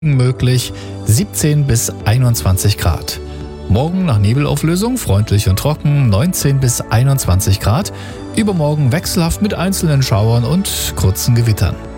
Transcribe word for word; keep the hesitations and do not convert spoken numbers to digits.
möglich siebzehn bis einundzwanzig Grad. Morgen nach Nebelauflösung freundlich und trocken neunzehn bis einundzwanzig Grad. Übermorgen wechselhaft mit einzelnen Schauern und kurzen Gewittern.